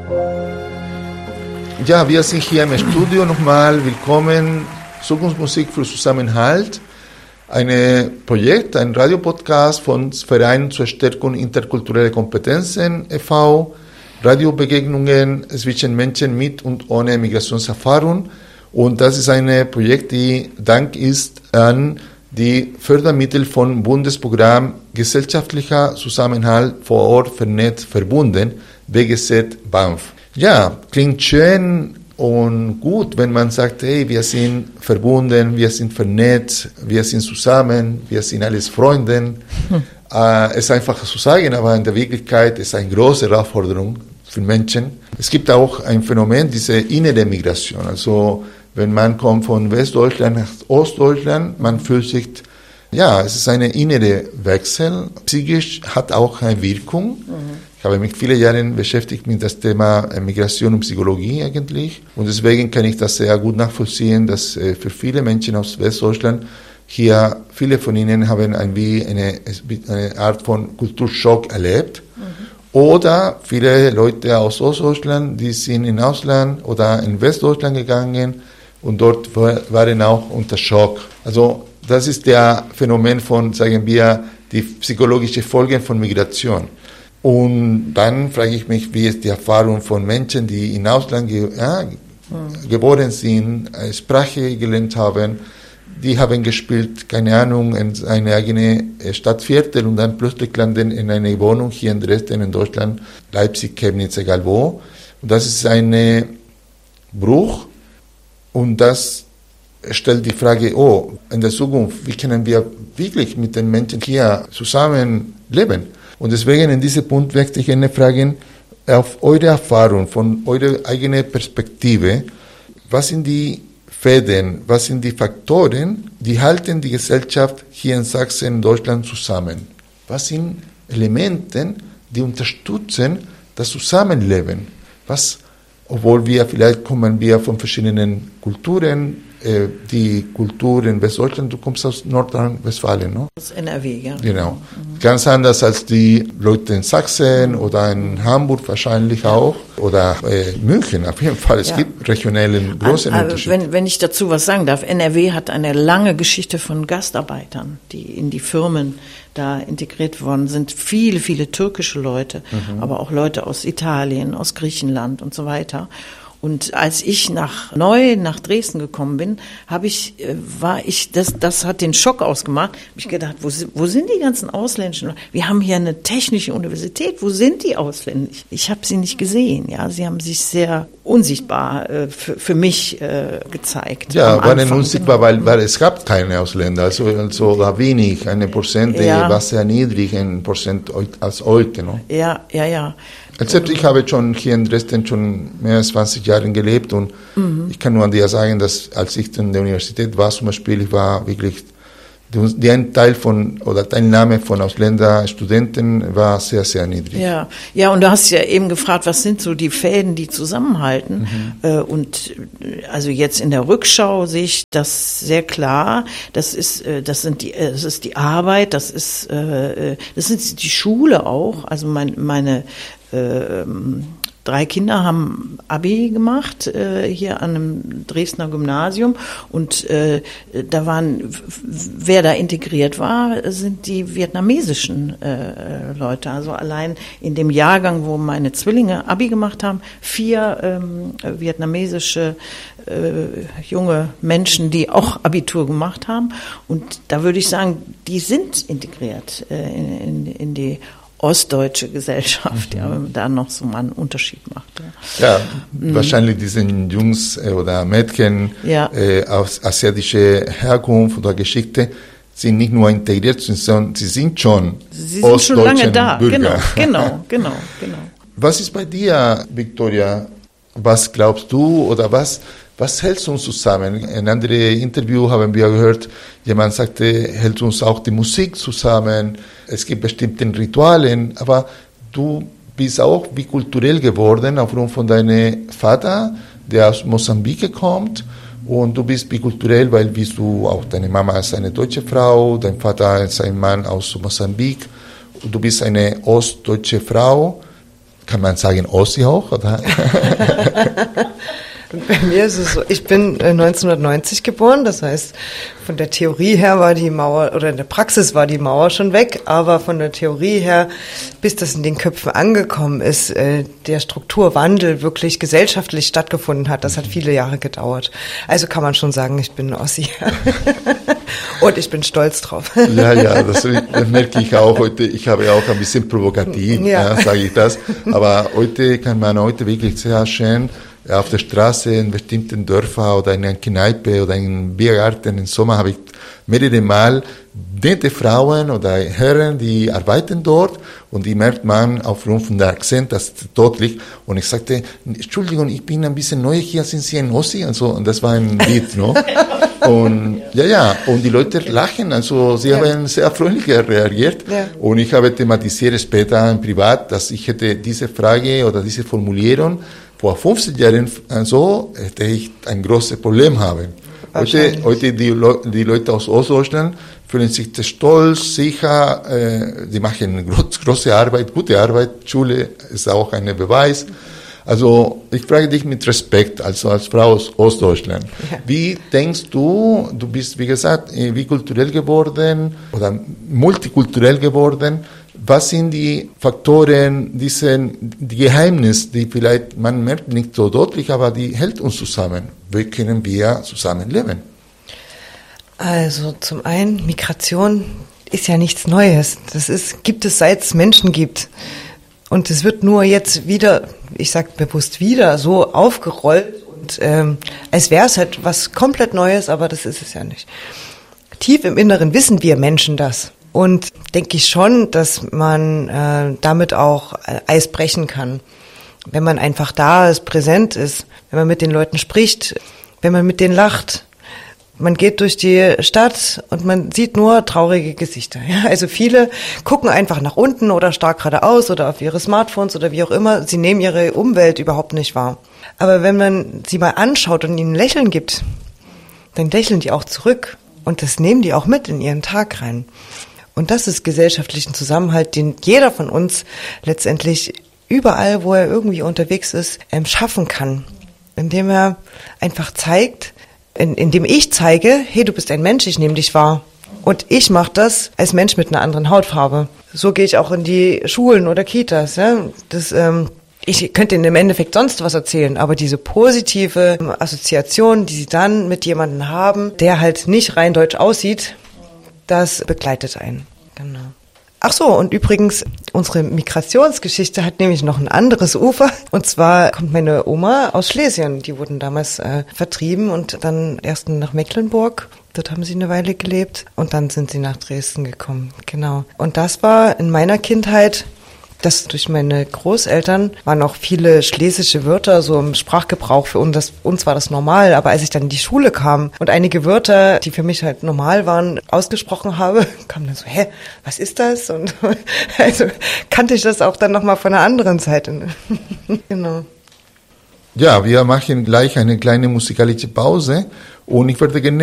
Ja, wir sind hier im Studio nochmal. Willkommen. Zukunftsmusik für Zusammenhalt. Ein Projekt, ein Radiopodcast von Verein zur Stärkung interkultureller Kompetenzen e.V., Radiobegegnungen zwischen Menschen mit und ohne Migrationserfahrung. Und das ist ein Projekt, die Dank ist an die Fördermittel vom Bundesprogramm Gesellschaftlicher Zusammenhalt vor Ort vernetzt verbunden, BGZ BAMF. Ja, klingt schön und gut, wenn man sagt, hey, wir sind verbunden, wir sind vernetzt, wir sind zusammen, wir sind alles Freunde. Es ist einfach zu sagen, aber in der Wirklichkeit ist es eine große Herausforderung für Menschen. Es gibt auch ein Phänomen, diese innere Migration. Also wenn man kommt von Westdeutschland nach Ostdeutschland, man fühlt sich, ja, es ist eine innere Wechsel. Psychisch hat auch eine Wirkung. Ich habe mich viele Jahre beschäftigt mit das Thema Migration und Psychologie eigentlich. Und deswegen kann ich das sehr gut nachvollziehen, dass für viele Menschen aus Westdeutschland hier, viele von ihnen haben eine Art von Kulturschock erlebt. Oder viele Leute aus Ostdeutschland, die sind ins Ausland oder in Westdeutschland gegangen und dort waren auch unter Schock. Also das ist der Phänomen von, sagen wir, die psychologischen Folgen von Migration. Und dann frage ich mich, wie ist die Erfahrung von Menschen, die im Ausland geboren sind, Sprache gelernt haben, die haben gespielt, keine Ahnung, in eine eigene Stadtviertel und dann plötzlich landen in eine Wohnung hier in Dresden, in Deutschland, Leipzig, Chemnitz, egal wo. Und das ist ein Bruch und das stellt die Frage, in der Zukunft, wie können wir wirklich mit den Menschen hier zusammenleben? Und deswegen in diesem Punkt möchte ich Ihnen fragen, auf eure Erfahrung, von eurer eigenen Perspektive, was sind die Fäden, was sind die Faktoren, die halten die Gesellschaft hier in Sachsen, in Deutschland zusammen? Was sind Elemente, die unterstützen das Zusammenleben? Obwohl vielleicht kommen wir von verschiedenen Kulturen, die Kultur in Westdeutschland, du kommst aus Nordrhein-Westfalen, ne? Aus NRW, ja. Genau. Ganz anders als die Leute in Sachsen oder in Hamburg wahrscheinlich auch oder München auf jeden Fall. Es gibt regionelle große Unterschiede. Wenn ich dazu was sagen darf, NRW hat eine lange Geschichte von Gastarbeitern, die in die Firmen da integriert worden sind. Viele, viele türkische Leute, aber auch Leute aus Italien, aus Griechenland und so weiter. Und als ich neu nach Dresden gekommen bin, das hat den Schock ausgemacht. Habe ich gedacht, wo sind die ganzen ausländischen Leute? Wir haben hier eine technische Universität. Wo sind die Ausländer? Ich habe sie nicht gesehen. Ja, sie haben sich sehr unsichtbar für mich gezeigt. Ja, waren unsichtbar, weil es gab keine Ausländer, also wenig, 1%, war sehr niedrig, 1% als heute. No? Ja. Ich habe schon hier in Dresden schon mehr als 20 Jahre gelebt und ich kann nur an dir sagen, dass als ich in der Universität war, zum Beispiel, ich war wirklich, die Teilnahme von Ausländer, Studenten war sehr, sehr niedrig. Ja, und du hast ja eben gefragt, was sind so die Fäden, die zusammenhalten? Und also jetzt in der Rückschau sehe ich das sehr klar. Das ist die Arbeit, das ist die Schule auch. Also meine 3 Kinder haben Abi gemacht hier an einem Dresdner Gymnasium und wer da integriert war, sind die vietnamesischen Leute. Also allein in dem Jahrgang, wo meine Zwillinge Abi gemacht haben, 4 vietnamesische junge Menschen, die auch Abitur gemacht haben. Und da würde ich sagen, die sind integriert in die ostdeutsche Gesellschaft, wenn da noch so mal einen Unterschied macht. Wahrscheinlich diese Jungs oder Mädchen aus asiatischer Herkunft oder Geschichte sind nicht nur integriert, sondern sie sind schon lange da. Bürger. Genau. Was ist bei dir, Victoria? Was glaubst du oder was hält uns zusammen? In einem anderen Interview haben wir gehört, jemand sagte, hält uns auch die Musik zusammen. Es gibt bestimmte Rituale, aber du bist auch bikulturell geworden aufgrund von deinem Vater, der aus Mosambik kommt. Und du bist bikulturell, weil deine Mama ist eine deutsche Frau, dein Vater ist ein Mann aus Mosambik. Du bist eine ostdeutsche Frau. Kann man sagen Ossi auch? Oder? Bei mir ist es so, ich bin 1990 geboren, das heißt, von der Theorie her war die Mauer, oder in der Praxis war die Mauer schon weg, aber von der Theorie her, bis das in den Köpfen angekommen ist, der Strukturwandel wirklich gesellschaftlich stattgefunden hat, das hat viele Jahre gedauert. Also kann man schon sagen, ich bin Ossi. Und ich bin stolz drauf. Ja, das merke ich auch heute. Ich habe auch ein bisschen provokativ, sage ich das. Aber heute kann man wirklich sehr schön auf der Straße in bestimmten Dörfern oder in einer Kneipe oder in einem Biergarten im Sommer habe ich mehrere Mal nette Frauen oder Herren, die arbeiten dort und die merkt man aufgrund von der Akzent, das ist deutlich. Und ich sagte, Entschuldigung, ich bin ein bisschen neu hier, sind Sie ein Ossi? Also, und das war ein Lied, no? Und und die Leute lachen, also sie haben sehr freundlich reagiert. Ja. Und ich habe thematisiert später im Privat, dass ich hätte diese Frage oder diese Formulierung vor 15 Jahren so hätte ich ein großes Problem haben. Heute die Leute aus Ostdeutschland fühlen sich stolz, sicher, die machen große Arbeit, gute Arbeit, Schule ist auch ein Beweis. Also ich frage dich mit Respekt, also als Frau aus Ostdeutschland. Ja. Wie denkst du bist, wie gesagt, wie kulturell geworden oder multikulturell geworden, was sind die Faktoren, die Geheimnisse, die vielleicht, man merkt nicht so deutlich, aber die hält uns zusammen. Wie können wir zusammenleben? Also zum einen, Migration ist ja nichts Neues. Gibt es seit es Menschen gibt. Und es wird nur jetzt wieder, ich sage bewusst wieder, so aufgerollt und als wäre es halt was komplett Neues, aber das ist es ja nicht. Tief im Inneren wissen wir Menschen das. Und denke ich schon, dass man damit auch Eis brechen kann. Wenn man einfach da ist, präsent ist, wenn man mit den Leuten spricht, wenn man mit denen lacht. Man geht durch die Stadt und man sieht nur traurige Gesichter. Ja? Also viele gucken einfach nach unten oder stark geradeaus oder auf ihre Smartphones oder wie auch immer. Sie nehmen ihre Umwelt überhaupt nicht wahr. Aber wenn man sie mal anschaut und ihnen ein Lächeln gibt, dann lächeln die auch zurück. Und das nehmen die auch mit in ihren Tag rein. Und das ist gesellschaftlichen Zusammenhalt, den jeder von uns letztendlich überall, wo er irgendwie unterwegs ist, schaffen kann. Indem er einfach zeigt, indem ich zeige, hey, du bist ein Mensch, ich nehme dich wahr. Und ich mache das als Mensch mit einer anderen Hautfarbe. So gehe ich auch in die Schulen oder Kitas. Ja? Ich könnte Ihnen im Endeffekt sonst was erzählen, aber diese positive Assoziation, die Sie dann mit jemandem haben, der halt nicht rein deutsch aussieht, das begleitet einen. Genau. Ach so, und übrigens, unsere Migrationsgeschichte hat nämlich noch ein anderes Ufer. Und zwar kommt meine Oma aus Schlesien. Die wurden damals vertrieben und dann erst nach Mecklenburg. Dort haben sie eine Weile gelebt und dann sind sie nach Dresden gekommen. Genau. Und das war in meiner Kindheit, das durch meine Großeltern waren auch viele schlesische Wörter so im Sprachgebrauch für uns. Uns war das normal, aber als ich dann in die Schule kam und einige Wörter, die für mich halt normal waren, ausgesprochen habe, kam dann so, was ist das? Und also kannte ich das auch dann nochmal von einer anderen Seite. Genau. Ja, wir machen gleich eine kleine musikalische Pause und ich würde gerne